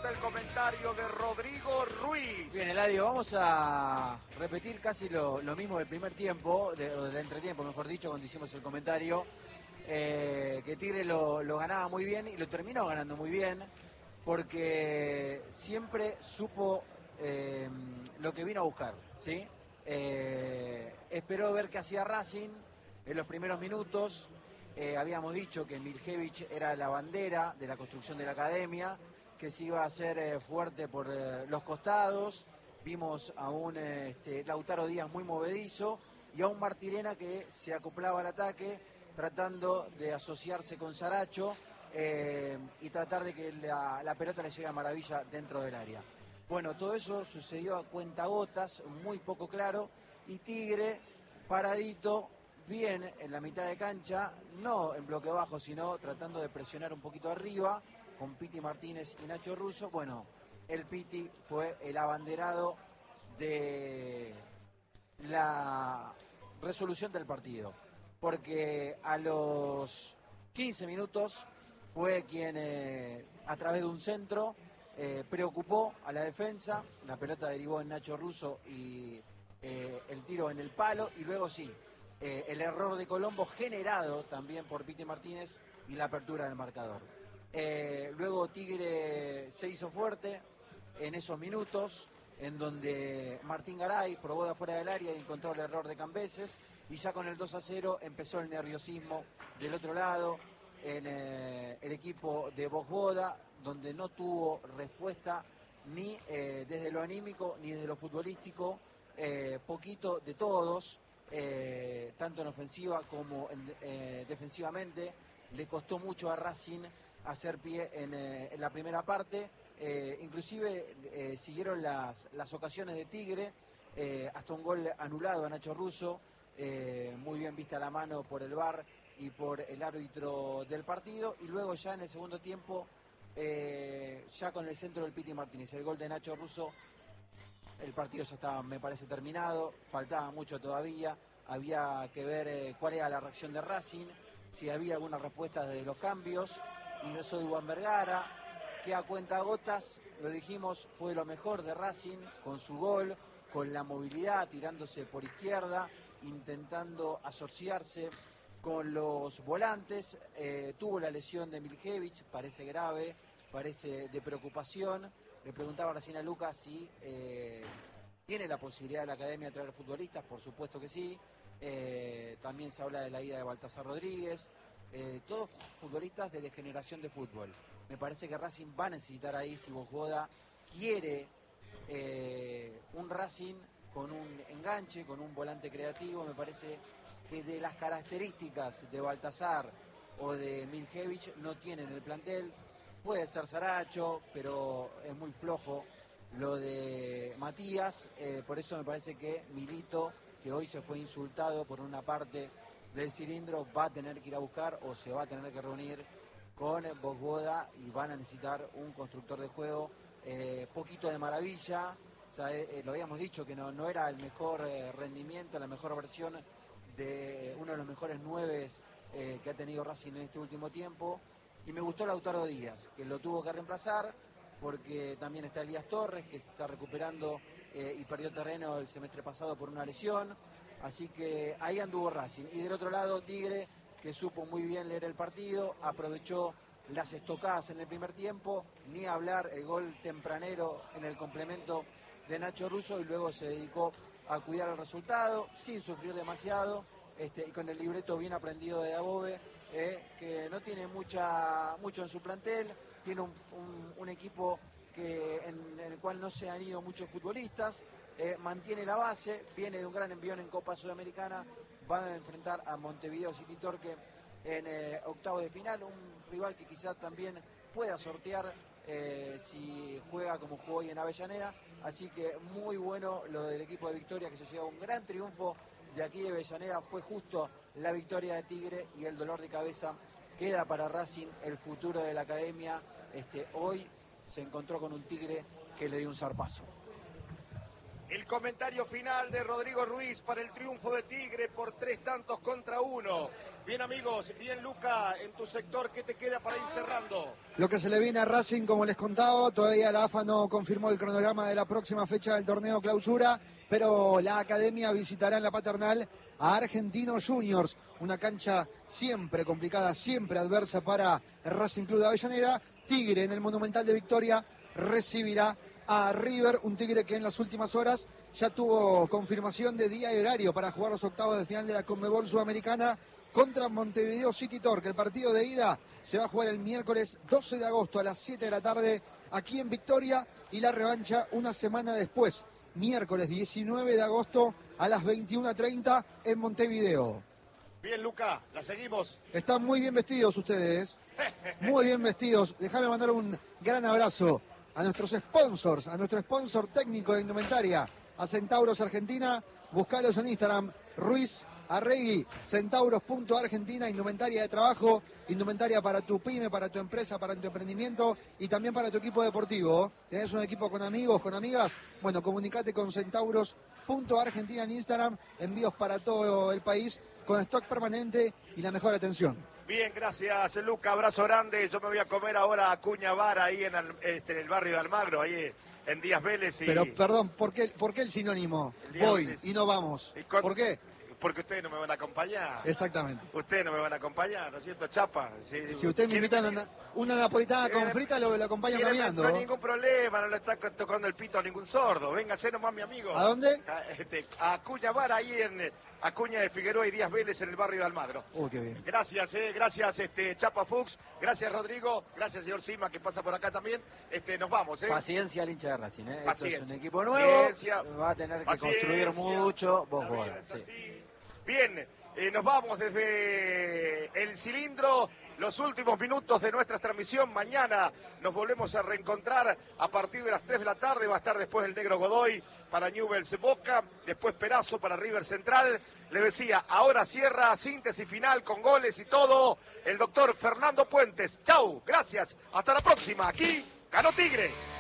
está el comentario de Rodrigo Ruiz. Bien, Eladio, vamos a repetir casi lo mismo del primer tiempo, o del entretiempo, mejor dicho, cuando hicimos el comentario. Que Tigre lo ganaba muy bien y lo terminó ganando muy bien, porque siempre supo lo que vino a buscar, ¿sí? Esperó ver qué hacía Racing en los primeros minutos. Habíamos dicho que Miljevic era la bandera de la construcción de la academia, que se iba a hacer fuerte por los costados. Vimos a un Lautaro Díaz muy movedizo y a un Martirena que se acoplaba al ataque, tratando de asociarse con Saracho y tratar de que la pelota le llegue a maravilla dentro del área. Bueno, todo eso sucedió a cuentagotas, muy poco claro, y Tigre paradito, bien en la mitad de cancha, no en bloque bajo, sino tratando de presionar un poquito arriba, con Piti Martínez y Nacho Russo. Bueno, el Piti fue el abanderado de la resolución del partido, porque a los 15 minutos fue quien, a través de un centro, preocupó a la defensa. La pelota derivó en Nacho Russo y el tiro en el palo, y luego sí, el error de Colombo generado también por Piti Martínez y la apertura del marcador. Luego Tigre se hizo fuerte en esos minutos, en donde Martín Garay probó de afuera del área y encontró el error de Cambeses, y ya con el 2-0 empezó el nerviosismo del otro lado en el equipo de Vojvoda, donde no tuvo respuesta ni desde lo anímico ni desde lo futbolístico, poquito de todos, tanto en ofensiva como defensivamente. Le costó mucho a Racing hacer pie en la primera parte. Inclusive siguieron las ocasiones de Tigre, hasta un gol anulado a Nacho Russo, muy bien vista la mano por el VAR y por el árbitro del partido, y luego ya en el segundo tiempo, ya con el centro del Piti Martínez, el gol de Nacho Russo, el partido ya estaba, me parece, terminado, faltaba mucho todavía, había que ver cuál era la reacción de Racing, si había alguna respuesta de los cambios. Ingresó Duván Vergara, que a cuentagotas, lo dijimos, fue lo mejor de Racing, con su gol, con la movilidad, tirándose por izquierda, intentando asociarse con los volantes. Tuvo la lesión de Miljevic, parece grave, parece de preocupación. Le preguntaba recién a Lucas si tiene la posibilidad de la academia de traer futbolistas. Por supuesto que sí. También se habla de la ida de Baltasar Rodríguez. Todos futbolistas de degeneración de fútbol. Me parece que Racing va a necesitar ahí, si Vojvoda quiere un Racing con un enganche, con un volante creativo. Me parece que de las características de Baltasar o de Miljevic no tienen el plantel. Puede ser Saracho, pero es muy flojo lo de Matías. Por eso me parece que Milito, que hoy se fue insultado por una parte del cilindro, va a tener que ir a buscar, o se va a tener que reunir con Vojvoda, y van a necesitar un constructor de juego, poquito de maravilla. Lo habíamos dicho que no era el mejor rendimiento, la mejor versión de uno de los mejores 9 que ha tenido Racing en este último tiempo. Y me gustó Lautaro Díaz, que lo tuvo que reemplazar, porque también está Elías Torres, que está recuperando y perdió terreno el semestre pasado por una lesión. Así que ahí anduvo Racing. Y del otro lado, Tigre, que supo muy bien leer el partido, aprovechó las estocadas en el primer tiempo, ni hablar el gol tempranero en el complemento de Nacho Russo, y luego se dedicó a cuidar el resultado, sin sufrir demasiado, y con el libreto bien aprendido de Dabove, que no tiene mucho en su plantel, tiene un equipo en el cual no se han ido muchos futbolistas, mantiene la base, viene de un gran envión en Copa Sudamericana, va a enfrentar a Montevideo City Torque en octavo de final, un rival que quizás también pueda sortear si juega como jugó hoy en Avellaneda. Así que muy bueno lo del equipo de Victoria, que se lleva un gran triunfo de aquí de Avellaneda. Fue justo la victoria de Tigre, y el dolor de cabeza queda para Racing, el futuro de la academia. Hoy se encontró con un Tigre que le dio un zarpazo. El comentario final de Rodrigo Ruiz para el triunfo de Tigre por 3-1. Bien, amigos, bien, Luca, en tu sector, ¿qué te queda para ir cerrando? Lo que se le viene a Racing, como les contaba, todavía la AFA no confirmó el cronograma de la próxima fecha del torneo clausura, pero la academia visitará en la Paternal a Argentinos Juniors, una cancha siempre complicada, siempre adversa para el Racing Club de Avellaneda. Tigre en el Monumental de Victoria recibirá a River, un Tigre que en las últimas horas ya tuvo confirmación de día y horario para jugar los octavos de final de la Conmebol Sudamericana contra Montevideo City Torque. El partido de ida se va a jugar el miércoles 12 de agosto a las 7 de la tarde aquí en Victoria y la revancha una semana después, miércoles 19 de agosto a las 21:30 en Montevideo. Bien, Luca, la seguimos. Están muy bien vestidos ustedes, muy bien vestidos. Déjame mandar un gran abrazo a nuestros sponsors, a nuestro sponsor técnico de indumentaria, a Centauros Argentina. Buscalos en Instagram, Ruiz Arregui, centauros.argentina, indumentaria de trabajo, indumentaria para tu pyme, para tu empresa, para tu emprendimiento y también para tu equipo deportivo. ¿Tenés un equipo con amigos, con amigas? Bueno, comunicate con centauros.argentina en Instagram, envíos para todo el país con stock permanente y la mejor atención. Bien, gracias, Luca, abrazo grande. Yo me voy a comer ahora a Acuña Bar ahí en el barrio de Almagro, ahí en Díaz Vélez. Pero, perdón, ¿por qué el sinónimo? Voy Vélez. y no vamos. ¿Por qué? Porque ustedes no me van a acompañar. Exactamente. Ustedes no me van a acompañar, ¿no es cierto, Chapa? Si ustedes me invitan a una napolitana con frita, lo acompaño caminando. No hay ningún problema, no le está tocando el pito a ningún sordo. Véngase nomás, mi amigo. ¿A dónde? A Acuña Bar, ahí en Acuña de Figueroa y Díaz Vélez, en el barrio de Almagro. Qué bien. Gracias, gracias Chapa Fuchs, gracias Rodrigo, gracias señor Sima, que pasa por acá también. Nos vamos, Paciencia al hincha de Racing, Esto es un equipo Paciencia. nuevo, va a tener que construir mucho, vos bola. Bien, nos vamos desde el cilindro, los últimos minutos de nuestra transmisión. Mañana nos volvemos a reencontrar a partir de las 3 de la tarde. Va a estar después el Negro Godoy para Newell's Boca, después Perazo para River Central. Les decía, ahora cierra, síntesis final con goles y todo, el doctor Fernando Puentes. Chau, gracias, hasta la próxima. Aquí ganó Tigre.